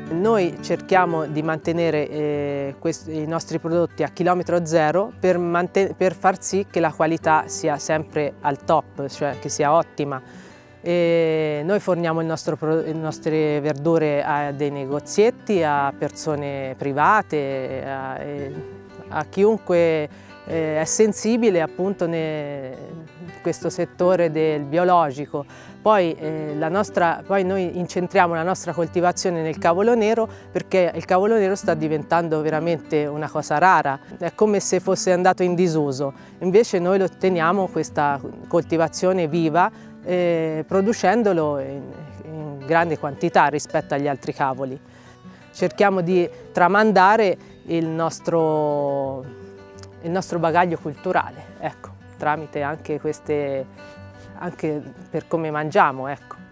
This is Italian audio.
Noi cerchiamo di mantenere i nostri prodotti a chilometro zero per far sì che la qualità sia sempre al top, cioè che sia ottima. Noi forniamo le nostre verdure a dei negozietti, a persone private, a chiunque è sensibile appunto in questo settore del biologico. Poi noi incentriamo la nostra coltivazione nel cavolo nero, perché il cavolo nero sta diventando veramente una cosa rara, è come se fosse andato in disuso. Invece noi lo teniamo questa coltivazione viva, producendolo in grande quantità rispetto agli altri cavoli. Cerchiamo di tramandare il nostro bagaglio culturale, ecco, tramite anche per come mangiamo, ecco.